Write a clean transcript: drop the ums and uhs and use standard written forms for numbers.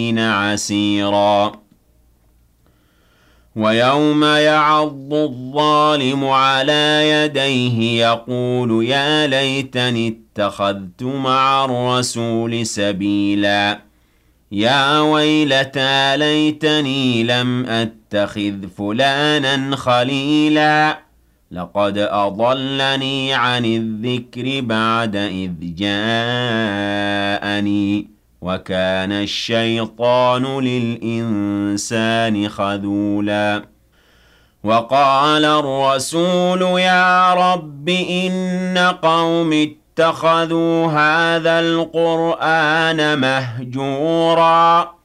عسيرا ويوم يعض الظالم على يديه يقول يا ليتني اتخذت مع الرسول سبيلا يا ويلتى ليتني لم أتخذ فلانا خليلا لقد أضلني عن الذكر بعد إذ جاءني وكان الشيطان للإنسان خذولا وقال الرسول يا رب إن قوم اتخذوا هذا القرآن مهجورا